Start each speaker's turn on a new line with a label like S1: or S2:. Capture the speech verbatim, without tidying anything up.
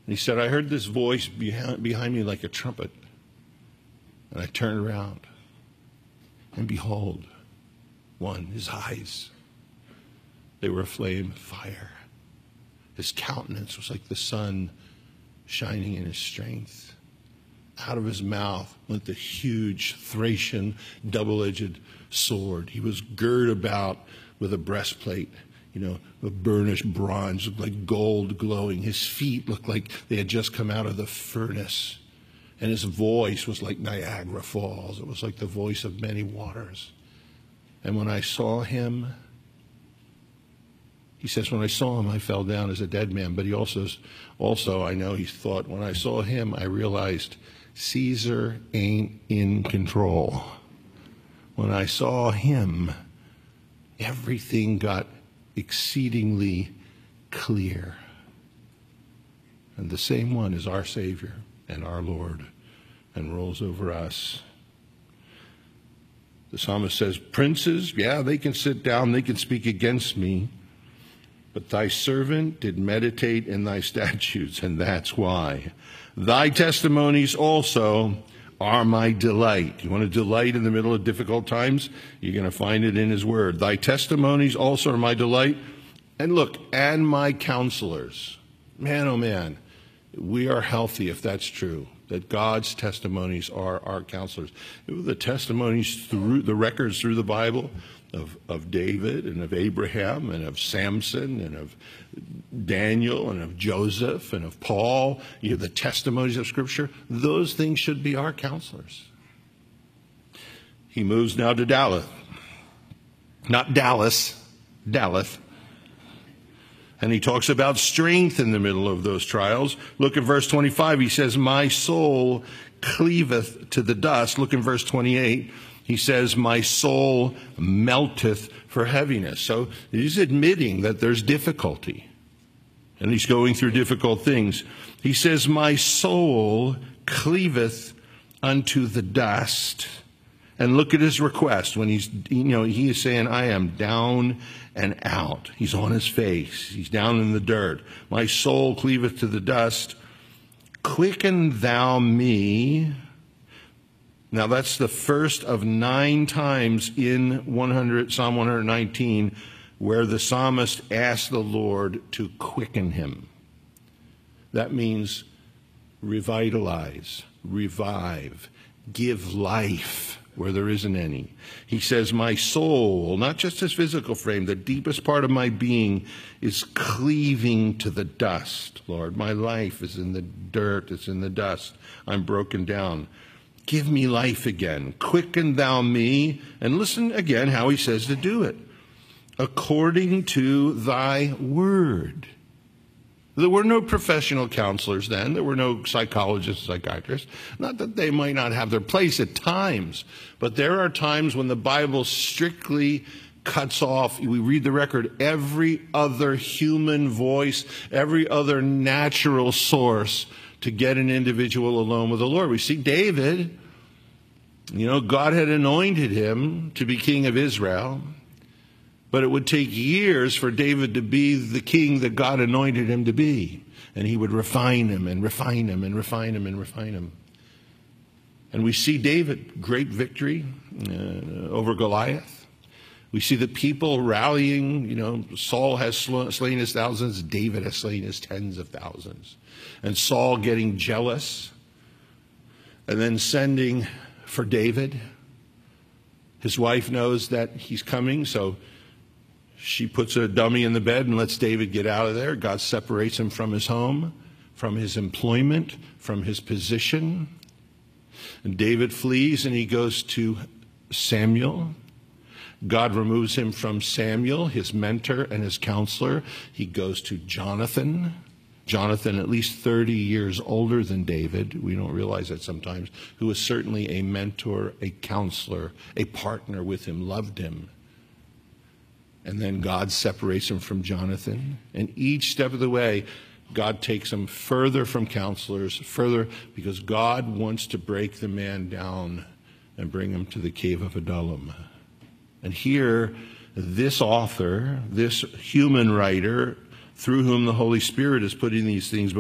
S1: And he said, I heard this voice behind, behind me like a trumpet. And I turned around. And behold, one, his eyes, they were a flame of fire. His countenance was like the sun shining in his strength. Out of his mouth went the huge Thracian double-edged sword. He was girt about with a breastplate, you know, of burnished bronze, looked like gold glowing. His feet looked like they had just come out of the furnace. And his voice was like Niagara Falls. It was like the voice of many waters. And when I saw him, he says, when I saw him, I fell down as a dead man. But he also, also, I know he thought, when I saw him, I realized Caesar ain't in control. When I saw him, everything got exceedingly clear. And the same one is our Savior and our Lord, and rules over us. The psalmist says, princes, yeah, they can sit down, they can speak against me, but thy servant did meditate in thy statutes, and that's why. Thy testimonies also are my delight. You want to delight in the middle of difficult times? You're going to find it in his word. Thy testimonies also are my delight. And look, and my counselors. Man, oh man, we are healthy if that's true, that God's testimonies are our counselors. The testimonies through the records through the Bible of, of David and of Abraham and of Samson and of Daniel and of Joseph and of Paul, you know, the testimonies of Scripture, those things should be our counselors. He moves now to Daleth. Not Dallas, Daleth. And he talks about strength in the middle of those trials. Look at verse twenty-five. He says, my soul cleaveth to the dust. Look in verse twenty-eight. He says, my soul melteth for heaviness. So he's admitting that there's difficulty. And he's going through difficult things. He says, my soul cleaveth unto the dust. And look at his request when he's, you know, he is saying, I am down and out. He's on his face. He's down in the dirt. My soul cleaveth to the dust. Quicken thou me. Now that's the first of nine times in one hundred, Psalm one nineteen where the psalmist asked the Lord to quicken him. That means revitalize, revive, give life where there isn't any. He says, my soul, not just his physical frame, the deepest part of my being is cleaving to the dust, Lord. My life is in the dirt, it's in the dust. I'm broken down. Give me life again. Quicken thou me. And listen again how he says to do it. According to thy word. There were no professional counselors then. There were no psychologists, psychiatrists. Not that they might not have their place at times, but there are times when the Bible strictly cuts off, we read the record, every other human voice, every other natural source to get an individual alone with the Lord. We see David, you know, God had anointed him to be king of Israel. But it would take years for David to be the king that God anointed him to be. And he would refine him and refine him and refine him and refine him. And we see David, great victory uh, over Goliath. We see the people rallying, you know, Saul has slain his thousands, David has slain his tens of thousands. And Saul getting jealous and then sending for David. His wife knows that he's coming, so she puts a dummy in the bed and lets David get out of there. God separates him from his home, from his employment, from his position. And David flees and he goes to Samuel. God removes him from Samuel, his mentor and his counselor. He goes to Jonathan. Jonathan, at least thirty years older than David, we don't realize that sometimes, who was certainly a mentor, a counselor, a partner with him, loved him. And then God separates him from Jonathan. And each step of the way, God takes him further from counselors, further, because God wants to break the man down and bring him to the cave of Adullam. And here, this author, this human writer, through whom the Holy Spirit is putting these things